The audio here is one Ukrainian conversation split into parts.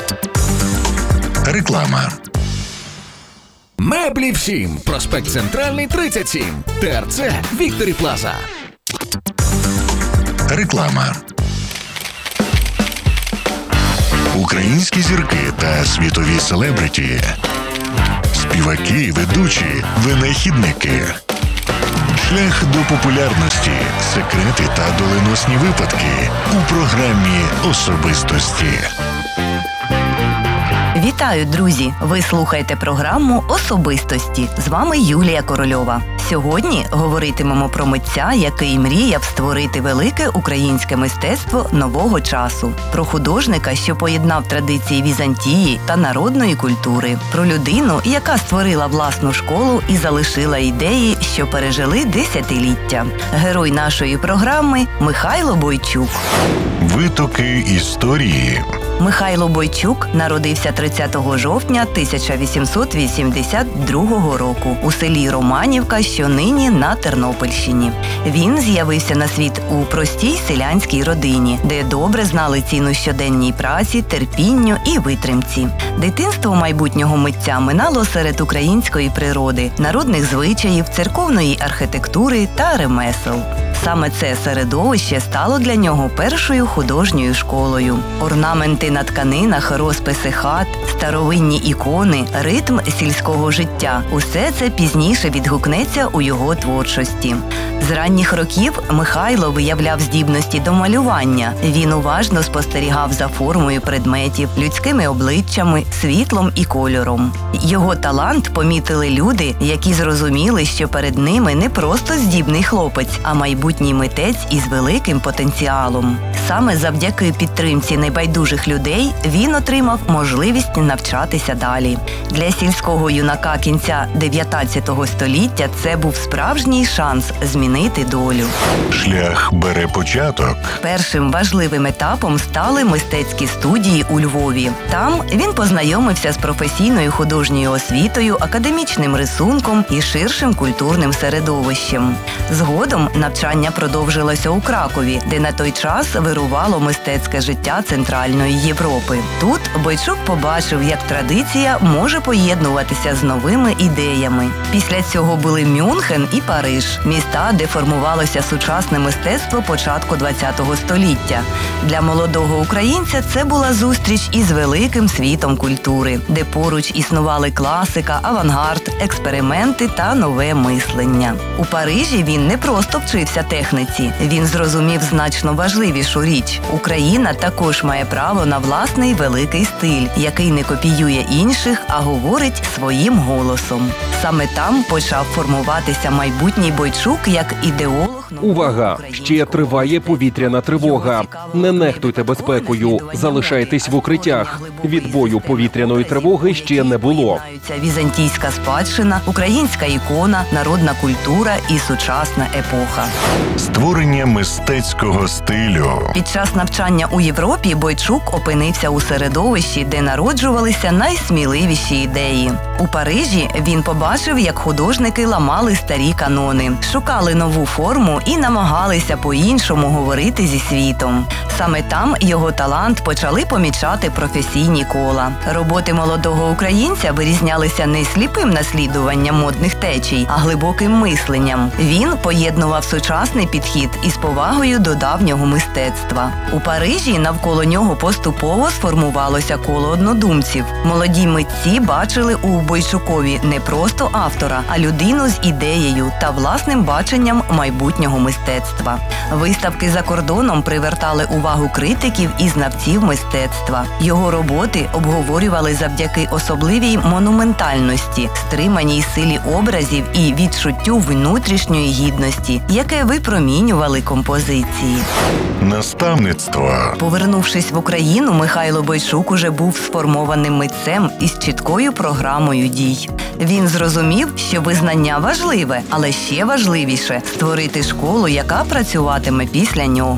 Реклама. Меблі всім. Проспект Центральний, 37. ТРЦ Вікторі Плаза. Реклама. Українські зірки та світові селебриті. Співаки, ведучі, винахідники. Шлях до популярності, секрети та доленосні випадки у програмі «Особистості». Вітаю, друзі! Ви слухаєте програму «Особистості». З вами Юлія Корольова. Сьогодні говоритимемо про митця, який мріяв створити велике українське мистецтво нового часу. Про художника, що поєднав традиції Візантії та народної культури. Про людину, яка створила власну школу і залишила ідеї, що пережили десятиліття. Герой нашої програми – Михайло Бойчук. Витоки історії. Михайло Бойчук народився 30 жовтня 1882 року у селі Романівка, що нині на Тернопільщині. Він з'явився на світ у простій селянській родині, де добре знали ціну щоденній праці, терпінню і витримці. Дитинство майбутнього митця минало серед української природи, народних звичаїв, церковної архітектури та ремесел. Саме це середовище стало для нього першою художньою школою. Орнаменти на тканинах, розписи хат, старовинні ікони, ритм сільського життя – усе це пізніше відгукнеться у його творчості. З ранніх років Михайло виявляв здібності до малювання. Він уважно спостерігав за формою предметів, людськими обличчями, світлом і кольором. Його талант помітили люди, які зрозуміли, що перед ними не просто здібний хлопець, а майбутній митець із великим потенціалом. Саме завдяки підтримці небайдужих людей він отримав можливість навчатися далі. Для сільського юнака кінця 19 століття це був справжній шанс змінити долю. Шлях бере початок. Першим важливим етапом стали мистецькі студії у Львові. Там він познайомився з професійною художньою освітою, академічним рисунком і ширшим культурним середовищем. Згодом навчання продовжилося у Кракові, де на той час вирувало мистецьке життя Центральної Європи. Тут Бойчук побачив, як традиція може поєднуватися з новими ідеями. Після цього були Мюнхен і Париж – міста, де формувалося сучасне мистецтво початку ХХ століття. Для молодого українця це була зустріч із великим світом культури, де поруч існували класика, авангард, експерименти та нове мислення. У Парижі він не просто вчився техніці, він зрозумів значно важливішу річ – Україна також має право на власний великий стиль, який не копіює інших, а говорить своїм голосом. Саме там почав формуватися майбутній Бойчук як ідеолог. Увага! Ще триває повітряна тривога. Не нехтуйте безпекою. Залишайтесь в укриттях. Відбою повітряної тривоги ще не було. Візантійська спадщина, українська ікона, народна культура і сучасна епоха. Створення мистецького стилю. Під час навчання у Європі Бойчук опинився у середовищі, де народжувалися найсміливіші ідеї. У Парижі він побачив, як художники ламали старі канони, шукали нову форму і намагалися по-іншому говорити зі світом. Саме там його талант почали помічати професійні кола. Роботи молодого українця вирізнялися не сліпим наслідуванням модних течій, а глибоким мисленням. Він поєднував сучасний підхід із повагою до давнього мистецтва. У Парижі навколо нього поступово сформувалося коло однодумців. Молоді митці бачили у Бойчукові не просто автора, а людину з ідеєю та власним баченням майбутнього мистецтва. Виставки за кордоном привертали увагу критиків і знавців мистецтва. Його роботи обговорювали завдяки особливій монументальності, стриманій силі образів і відчуттю внутрішньої гідності, яке випромінювали композиції. Наставництво. Повернувшись в Україну, Михайло Бойчук уже був сформованим митцем із чіткою програмою дій. Він зрозумів, що визнання важливе, але ще важливіше – створити школу, яка працюватиме після нього.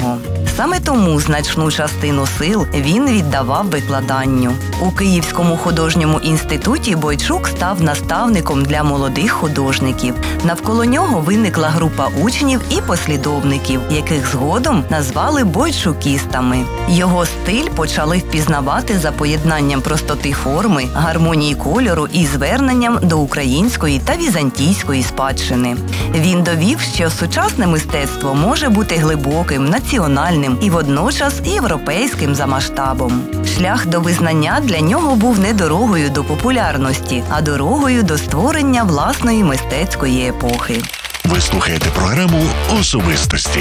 Саме тому значну частину сил він віддавав викладанню. У Київському художньому інституті Бойчук став наставником для молодих художників. Навколо нього виникла група учнів і послідовників, яких згодом назвали бойчукістами. Його стиль почали впізнавати за поєднанням простоти форми, гармонії кольору і зверненням до української та візантійської спадщини. Він довів, що сучасне мистецтво може бути глибоким, національним і водночас європейським за масштабом. Шлях до визнання для нього був не дорогою до популярності, а дорогою до створення власної мистецької епохи. Ви слухаєте програму «Особистості».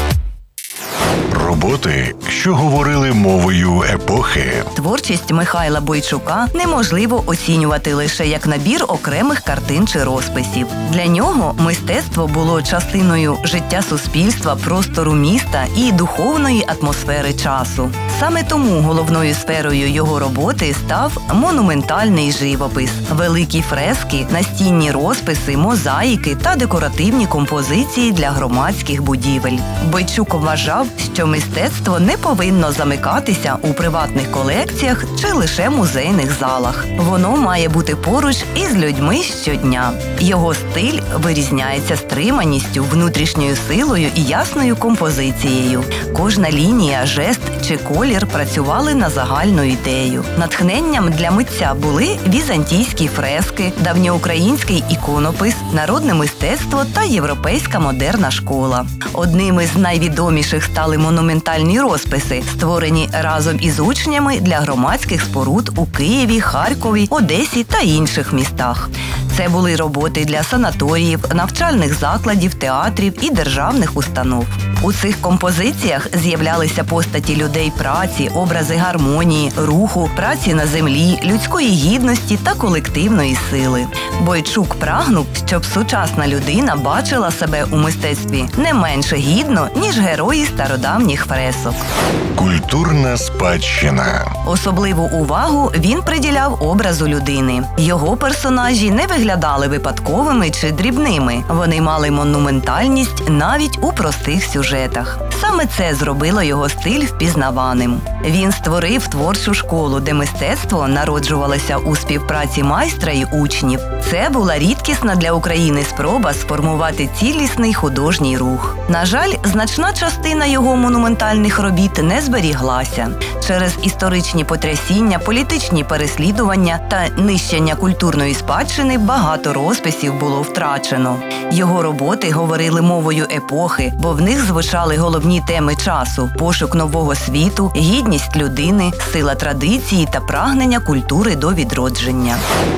Роботи, що говорили мовою епохи. Творчість Михайла Бойчука неможливо оцінювати лише як набір окремих картин чи розписів. Для нього мистецтво було частиною життя суспільства, простору міста і духовної атмосфери часу. Саме тому головною сферою його роботи став монументальний живопис, великі фрески, настінні розписи, мозаїки та декоративні композиції для громадських будівель. Бойчук вважав, що мистецтво не повинно замикатися у приватних колекціях чи лише музейних залах. Воно має бути поруч із людьми щодня. Його стиль вирізняється стриманістю, внутрішньою силою і ясною композицією. Кожна лінія, жест чи колір працювали на загальну ідею. Натхненням для митця були візантійські фрески, давньоукраїнський іконопис, народне мистецтво та європейська модерна школа. Одними з найвідоміших стали монументальні розписи, створені разом із учнями для громадських споруд у Києві, Харкові, Одесі та інших містах. Це були роботи для санаторіїв, навчальних закладів, театрів і державних установ. У цих композиціях з'являлися постаті людей праці, образи гармонії, руху, праці на землі, людської гідності та колективної сили. Бойчук прагнув, щоб сучасна людина бачила себе у мистецтві не менше гідно, ніж герої стародавніх фресок. Культурна спадщина. Особливу увагу він приділяв образу людини. Його персонажі не виглядали випадковими чи дрібними. Вони мали монументальність навіть у простих сюжетах. Саме це зробило його стиль впізнаваним. Він створив творчу школу, де мистецтво народжувалося у співпраці майстра і учнів. Це була рідкісна для України спроба сформувати цілісний художній рух. На жаль, значна частина його монументальних робіт не зберіглася. Через історичні потрясіння, політичні переслідування та нищення культурної спадщини багато розписів було втрачено. Його роботи говорили мовою епохи, бо в них звучали головні теми часу – пошук нового світу, гідність людини, сила традиції та прагнення культури до відродження.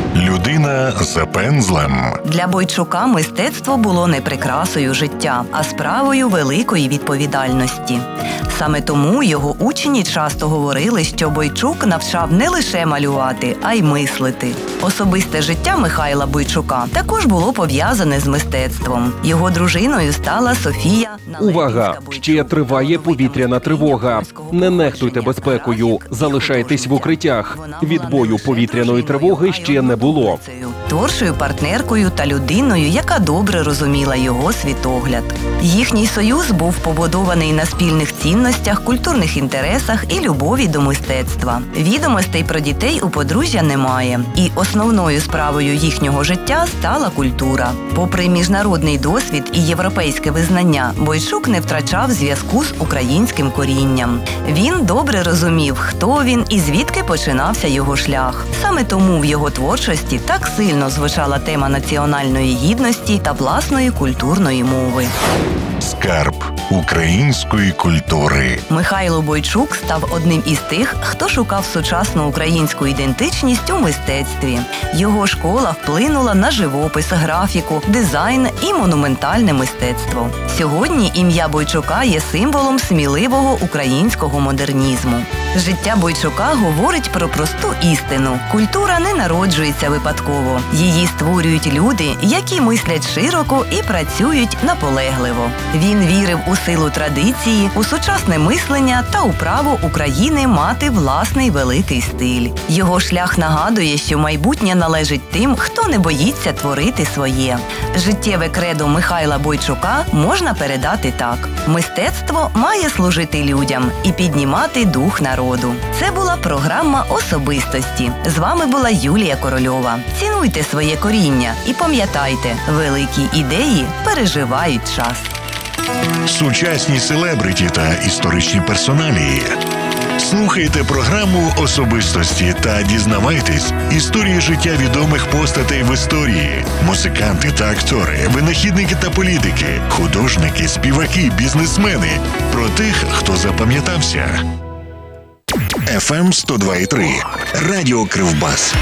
Людина за пензлем. Для Бойчука мистецтво було не прикрасою життя, а справою великої відповідальності. Саме тому його учні часто говорили, що Бойчук навчав не лише малювати, а й мислити. Особисте життя Михайла Бойчука також було пов'язане з мистецтвом. Його дружиною стала Софія. Увага! Ще триває повітряна тривога. Не нехтуйте безпекою, залишайтесь в укриттях. Відбою повітряної тривоги ще не було. Творчою партнеркою та людиною, яка добре розуміла його світогляд. Їхній союз був побудований на спільних цінностях, культурних інтересах і любові до мистецтва. Відомостей про дітей у подружжя немає. І основною справою їхнього життя стала культура. Попри міжнародний досвід і європейське визнання, Бойчук не втрачав зв'язку з українським корінням. Він добре розумів, хто він і звідки починався його шлях. Саме тому в його творчості так сильно звучала тема національної гідності та власної культурної мови. Скарб української культури. Михайло Бойчук став одним із тих, хто шукав сучасну українську ідентичність у мистецтві. Його школа вплинула на живопис, графіку, дизайн і монументальне мистецтво. Сьогодні ім'я Бойчука є символом сміливого українського модернізму. Життя Бойчука говорить про просту істину. Культура не народжується випадково. Її створюють люди, які мислять широко і працюють наполегливо. Він вірив у силу традиції, у сучасне мислення та у право України мати власний великий стиль. Його шлях нагадує, що майбутнє належить тим, хто не боїться творити своє. Життєве кредо Михайла Бойчука можна передати так. Мистецтво має служити людям і піднімати дух народу. Це була програма «Особистості». З вами була Юлія Корольова. Цінуйте своє коріння і пам'ятайте, великі ідеї переживають час. Сучасні селебриті та історичні персоналії. Слухайте програму «Особистості» та дізнавайтесь історії життя відомих постатей в історії. Музиканти та актори, винахідники та політики, художники, співаки, бізнесмени. Про тих, хто запам'ятався. FM 102,3. Радіо Кривбас.